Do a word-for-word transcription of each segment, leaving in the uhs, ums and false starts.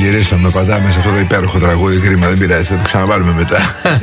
γυρίσαμε, πατάμε σε αυτό το υπέροχο τραγούδι. Κρίμα, δεν πειράζει, θα το ξαναβάλουμε μετά.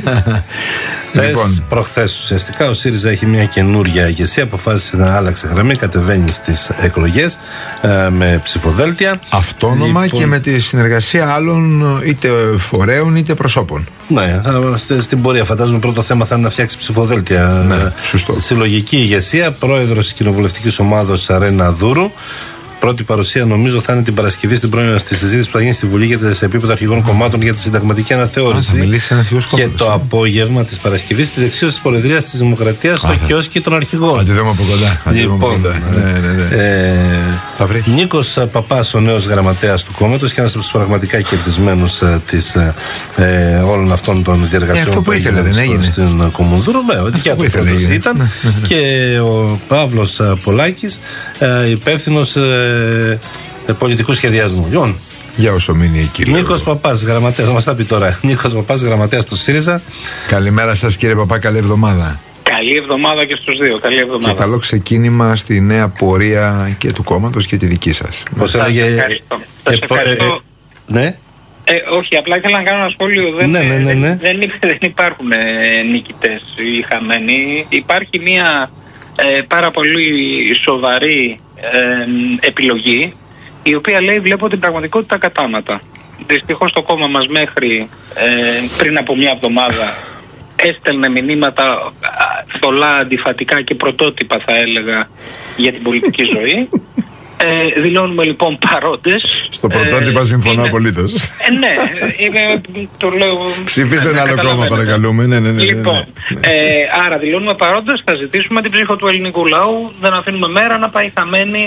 Λοιπόν, προχθές ουσιαστικά ο ΣΥΡΙΖΑ έχει μια καινούρια ηγεσία. Αποφάσισε να άλλαξε γραμμή, κατεβαίνει στις εκλογές ε, με ψηφοδέλτια. Αυτόνομα λοιπόν, και με τη συνεργασία άλλων είτε φορέων είτε προσώπων. Ναι, θα, στην πορεία φαντάζομαι πρώτο θέμα θα είναι να φτιάξει ψηφοδέλτια. Ναι, σωστό. Συλλογική ηγεσία, πρόεδρος της κοινοβουλευτικής ομάδος Αρένα Δούρου. Πρώτη παρουσία νομίζω θα είναι την Παρασκευή στην πρώην στη συζήτηση που θα γίνει στη Βουλή για σε επίπεδο αρχηγών κομμάτων για τη συνταγματική αναθεώρηση. Α, και το απόγευμα της Παρασκευής στη δεξίωση της Προεδρίας της Δημοκρατίας στο κιόσκι των αρχηγών. Θα τη δούμε από κοντά. Λοιπόν, ναι, ναι, ναι. Ε, Νίκος Παπάς, ο νέος γραμματέας του κόμματος και ένας από τους πραγματικά κερδισμένους της, ε, όλων αυτών των διεργασιών. Ε, αυτό που ήθελε δεν έγινε. Στην Κομμουνδούρο, βέβαια, δικιά του πρόταση ήταν. Και ο Παύλος Πολάκης, υπεύθυνος πολιτικού σχεδιασμού. Λοιπόν, για όσο μείνει εκεί. Νίκος Παπάς, γραμματέας, θα μας τα πει τώρα. Νίκος Παπάς, γραμματέας του ΣΥΡΙΖΑ. Καλημέρα σας κύριε Παπά, καλή εβδομάδα. Καλή εβδομάδα και στους δύο, καλή εβδομάδα. Και καλό ξεκίνημα στη νέα πορεία και του κόμματος και τη δική σας. Πώς έλεγε. Ευχαριστώ. Σας ευχαριστώ. Ναι. Ε, όχι, απλά ήθελα να κάνω ένα σχόλιο. Δεν, ναι, ναι, ναι, ναι. δεν, δεν, δεν υπάρχουν ε, νικητές ή χαμένοι. Υπάρχει μια ε, πάρα πολύ σοβαρή ε, επιλογή, η οποία λέει βλέπω την πραγματικότητα κατάματα. Δυστυχώς το κόμμα μας μέχρι ε, πριν από μια εβδομάδα έστελνε μηνύματα θολά, αντιφατικά και πρωτότυπα θα έλεγα για την πολιτική ζωή. Ε, δηλώνουμε λοιπόν παρόντες. Στο πρωτότυπα ε, συμφωνώ απολύτως. Ε, ναι, είναι, το λέω. Ψηφίστε ένα άλλο κόμμα παρακαλούμε. Ναι, ναι, ναι, λοιπόν, ναι, ναι. Ε, άρα δηλώνουμε παρόντες, θα ζητήσουμε την ψήφο του ελληνικού λαού, δεν αφήνουμε μέρα να πάει χαμένη.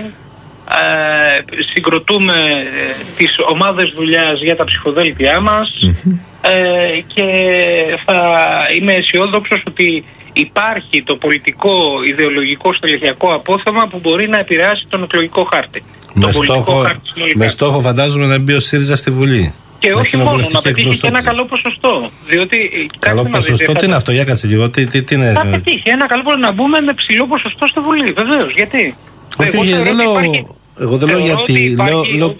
Ε, συγκροτούμε ε, τις ομάδες δουλειάς για τα ψηφοδέλτια μας mm-hmm. ε, και θα είμαι αισιόδοξος ότι υπάρχει το πολιτικό, ιδεολογικό, στελεχειακό απόθεμα που μπορεί να επηρεάσει τον εκλογικό χάρτη. Με, στόχο, χάρτη με στόχο φαντάζομαι να μπει ο ΣΥΡΙΖΑ στη Βουλή. Και όχι μόνο, να πετύχει και ένα καλό ποσοστό. Διότι, καλό ποσοστό, τι είναι αυτό, για κάτσε λίγο. Τι, τι, τι είναι, θα πετύχει ένα καλό ποσοστό, να μπούμε με ψηλό ποσοστό στη Βουλή, βεβαίως. Γιατί? Όχι, εγώ δεν λέω, υπάρχει, εγώ δεν λέω γιατί. Υπάρχει, λέω, λέω